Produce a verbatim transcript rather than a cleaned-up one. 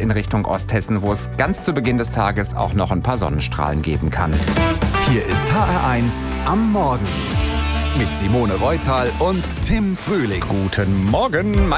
in Richtung Osthessen, wo es ganz zu Beginn des Tages auch noch ein paar Sonnenstrahlen geben kann. Hier ist H R eins am Morgen mit Simone Reutal und Tim Frühling. Guten Morgen.